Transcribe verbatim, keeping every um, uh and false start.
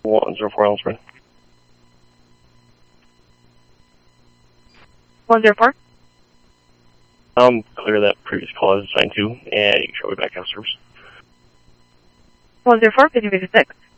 one zero four Island Spring. one zero four? Um, clear that previous call as assigned to, and you can show me back out service. one zero four, fifty fifty-six.